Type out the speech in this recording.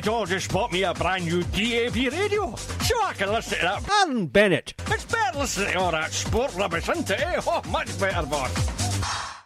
Doll just bought me a brand new DAB radio, so I can listen to that. And Bennett, it's better listening to all that sport rubbish, isn't it? Oh, much better, boss.